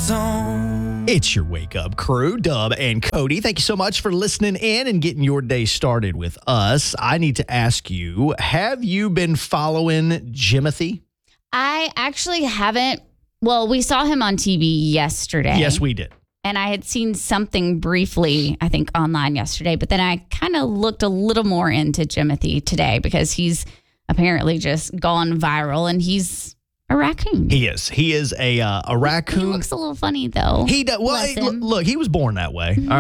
zone. It's your Wake Up Crew, Dub and Cody. Thank you so much for listening in and getting your day started with us. I need to ask you, have you been following Jimothy? I actually haven't. Well, we saw him on TV yesterday. Yes, we did. And I had seen something briefly, I think, online yesterday. But then I kind of looked a little more into Jimothy today because he's apparently just gone viral and he's a raccoon. He is. He is a raccoon. He looks a little funny, though. He does. Well, Bless him. look, he was born that way.